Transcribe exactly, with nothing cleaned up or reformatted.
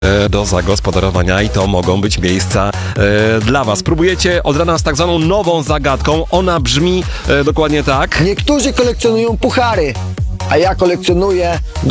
e, do zagospodarowania i to mogą być miejsca e, dla was. Próbujecie od rana z tak zwaną nową zagadką. Ona brzmi e, dokładnie tak. Niektórzy kolekcjonują puchary, a ja kolekcjonuję do